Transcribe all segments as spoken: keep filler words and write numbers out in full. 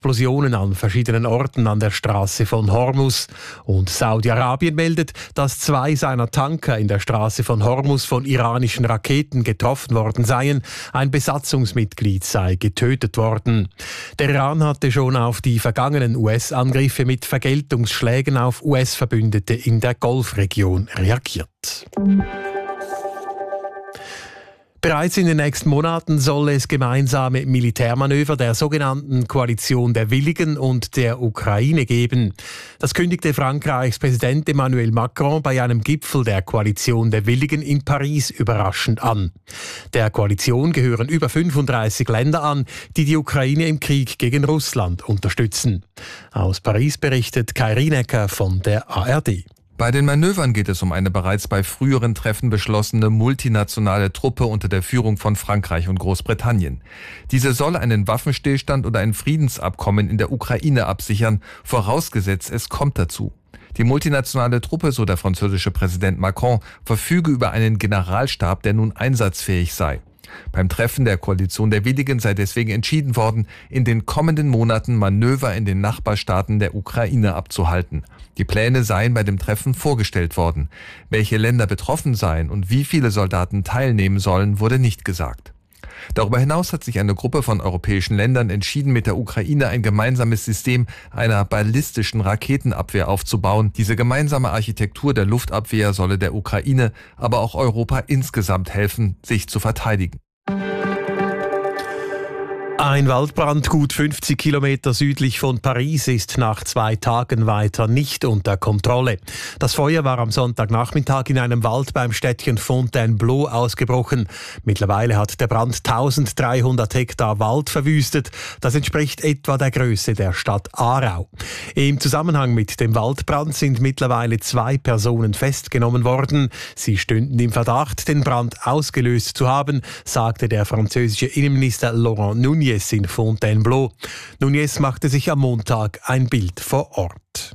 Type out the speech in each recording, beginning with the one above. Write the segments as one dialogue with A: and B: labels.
A: Explosionen an verschiedenen Orten an der Straße von Hormuz. Und Saudi-Arabien meldet, dass zwei seiner Tanker in der Straße von Hormuz von iranischen Raketen getroffen worden seien. Ein Besatzungsmitglied sei getötet worden. Der Iran hatte schon auf die vergangenen U S-Angriffe mit Vergeltungsschlägen auf U S-Verbündete in der Golfregion reagiert. Bereits in den nächsten Monaten soll es gemeinsame Militärmanöver der sogenannten Koalition der Willigen und der Ukraine geben. Das kündigte Frankreichs Präsident Emmanuel Macron bei einem Gipfel der Koalition der Willigen in Paris überraschend an. Der Koalition gehören über fünfunddreißig Länder an, die die Ukraine im Krieg gegen Russland unterstützen. Aus Paris berichtet Kai Rienecker von der A R D.
B: Bei den Manövern geht es um eine bereits bei früheren Treffen beschlossene multinationale Truppe unter der Führung von Frankreich und Großbritannien. Diese soll einen Waffenstillstand oder ein Friedensabkommen in der Ukraine absichern, vorausgesetzt es kommt dazu. Die multinationale Truppe, so der französische Präsident Macron, verfüge über einen Generalstab, der nun einsatzfähig sei. Beim Treffen der Koalition der Willigen sei deswegen entschieden worden, in den kommenden Monaten Manöver in den Nachbarstaaten der Ukraine abzuhalten. Die Pläne seien bei dem Treffen vorgestellt worden. Welche Länder betroffen seien und wie viele Soldaten teilnehmen sollen, wurde nicht gesagt. Darüber hinaus hat sich eine Gruppe von europäischen Ländern entschieden, mit der Ukraine ein gemeinsames System einer ballistischen Raketenabwehr aufzubauen. Diese gemeinsame Architektur der Luftabwehr solle der Ukraine, aber auch Europa insgesamt helfen, sich zu verteidigen.
A: Ein Waldbrand gut fünfzig Kilometer südlich von Paris ist nach zwei Tagen weiter nicht unter Kontrolle. Das Feuer war am Sonntagnachmittag in einem Wald beim Städtchen Fontainebleau ausgebrochen. Mittlerweile hat der Brand eintausenddreihundert Hektar Wald verwüstet. Das entspricht etwa der Größe der Stadt Aarau. Im Zusammenhang mit dem Waldbrand sind mittlerweile zwei Personen festgenommen worden. Sie stünden im Verdacht, den Brand ausgelöst zu haben, sagte der französische Innenminister Laurent Nunez in Fontainebleau. Nunez machte sich am Montag ein Bild vor Ort.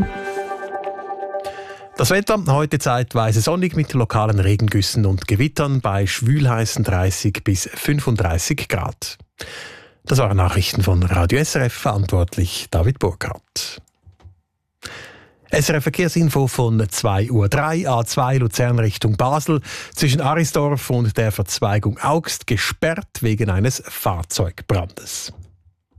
A: Das Wetter heute zeitweise sonnig mit lokalen Regengüssen und Gewittern bei schwülheißen dreißig bis fünfunddreißig Grad. Das waren Nachrichten von Radio S R F, verantwortlich David Burkhardt. S R F-Verkehrsinfo von zwei Uhr drei, A zwei Luzern Richtung Basel, zwischen Arisdorf und der Verzweigung Augst gesperrt wegen eines Fahrzeugbrandes.